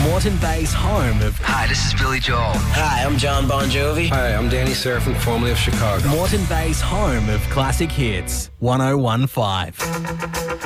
Moreton Bay's home of... Hi, this is Billy Joel. Hi, I'm John Bon Jovi. Hi, I'm Danny Surfin, formerly of Chicago. Moreton Bay's home of classic hits. 1015.